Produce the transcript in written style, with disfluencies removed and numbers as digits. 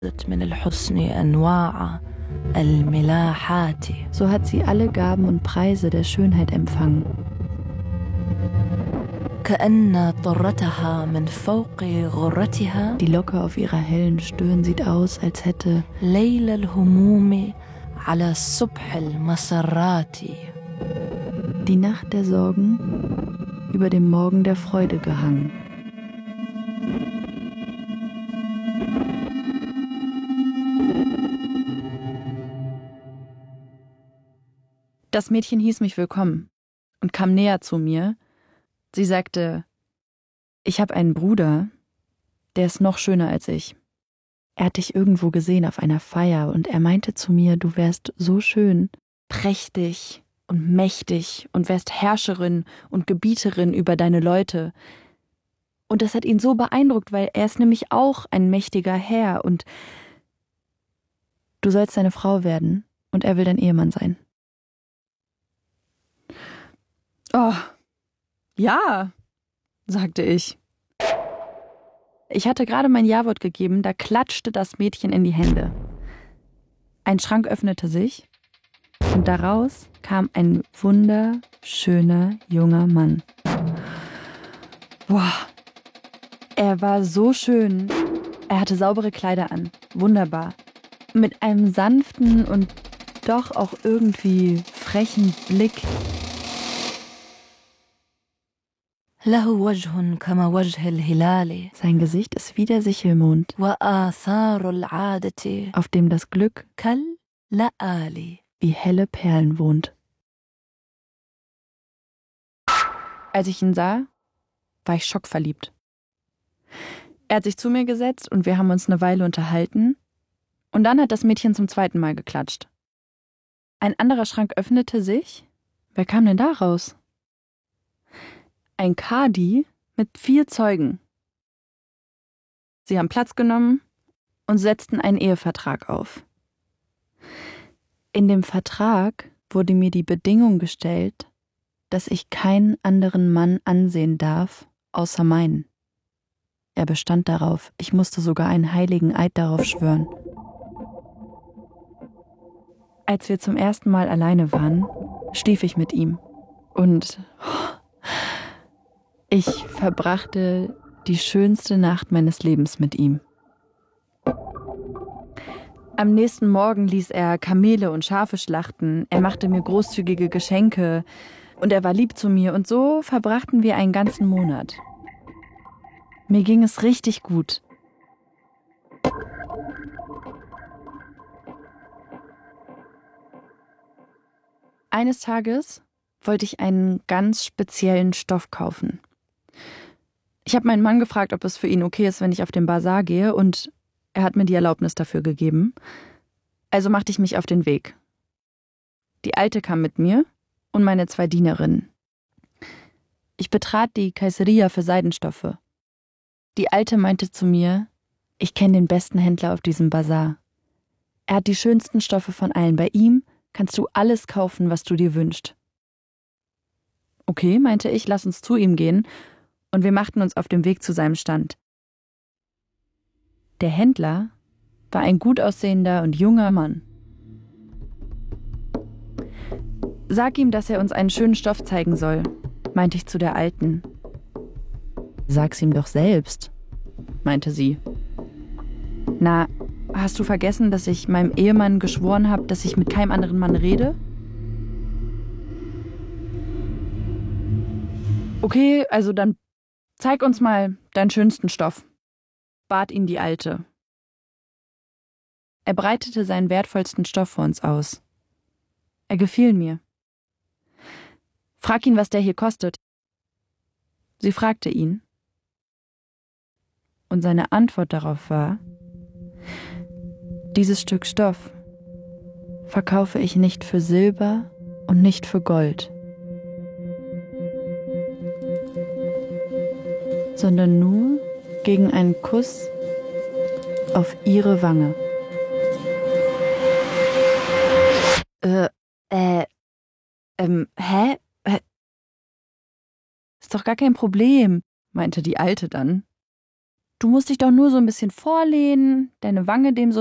من الحسن أنواع الملاحات. So hat sie alle Gaben und Preise der Schönheit empfangen. كأن طرتها من فوق غرتها. Die Locke auf ihrer hellen Stirn sieht aus, als hätte ليل الهموم على صبح المسرات. Die Nacht der Sorgen über dem Morgen der Freude gehangen. Das Mädchen hieß mich willkommen und kam näher zu mir. Sie sagte, ich habe einen Bruder, der ist noch schöner als ich. Er hat dich irgendwo gesehen auf einer Feier und er meinte zu mir, du wärst so schön, prächtig und mächtig und wärst Herrscherin und Gebieterin über deine Leute. Und das hat ihn so beeindruckt, weil er ist nämlich auch ein mächtiger Herr und du sollst seine Frau werden und er will dein Ehemann sein. Oh, ja, sagte ich. Ich hatte gerade mein Ja-Wort gegeben, da klatschte das Mädchen in die Hände. Ein Schrank öffnete sich und daraus kam ein wunderschöner junger Mann. Boah, er war so schön. Er hatte saubere Kleider an, wunderbar. Mit einem sanften und doch auch irgendwie frechen Blick. له وجه كما وجه الهلال. Sein Gesicht ist wie der Sichelmond, وآثار العادة auf dem das Glück كاللآلي. wie helle Perlen wohnt. Als ich ihn sah, war ich schockverliebt. Er hat sich zu mir gesetzt und wir haben uns eine Weile unterhalten. Und dann hat das Mädchen zum zweiten Mal geklatscht. Ein anderer Schrank öffnete sich. Wer kam denn da raus? Ein Kadi mit 4 Zeugen. Sie haben Platz genommen und setzten einen Ehevertrag auf. In dem Vertrag wurde mir die Bedingung gestellt, dass ich keinen anderen Mann ansehen darf, außer meinen. Er bestand darauf, ich musste sogar einen heiligen Eid darauf schwören. Als wir zum ersten Mal alleine waren, schlief ich mit ihm und ich verbrachte die schönste Nacht meines Lebens mit ihm. Am nächsten Morgen ließ er Kamele und Schafe schlachten, er machte mir großzügige Geschenke und er war lieb zu mir und so verbrachten wir einen ganzen Monat. Mir ging es richtig gut. Eines Tages wollte ich einen ganz speziellen Stoff kaufen. Ich habe meinen Mann gefragt, ob es für ihn okay ist, wenn ich auf den Basar gehe, und er hat mir die Erlaubnis dafür gegeben. Also machte ich mich auf den Weg. Die Alte kam mit mir und meine 2 Dienerinnen. Ich betrat die Kaiseria für Seidenstoffe. Die Alte meinte zu mir, ich kenne den besten Händler auf diesem Basar. Er hat die schönsten Stoffe von allen. Bei ihm kannst du alles kaufen, was du dir wünschst. Okay, meinte ich, lass uns zu ihm gehen, und wir machten uns auf den Weg zu seinem Stand. Der Händler war ein gut aussehender und junger Mann. Sag ihm, dass er uns einen schönen Stoff zeigen soll, meinte ich zu der Alten. Sag's ihm doch selbst, meinte sie. Na, hast du vergessen, dass ich meinem Ehemann geschworen habe, dass ich mit keinem anderen Mann rede? Okay, also dann zeig uns mal deinen schönsten Stoff, bat ihn die Alte. Er breitete seinen wertvollsten Stoff vor uns aus. Er gefiel mir. Frag ihn, was der hier kostet. Sie fragte ihn. Und seine Antwort darauf war, dieses Stück Stoff verkaufe ich nicht für Silber und nicht für Gold, sondern nur gegen einen Kuss auf ihre Wange. Hä? Ist doch gar kein Problem, meinte die Alte dann. Du musst dich doch nur so ein bisschen vorlehnen, deine Wange dem so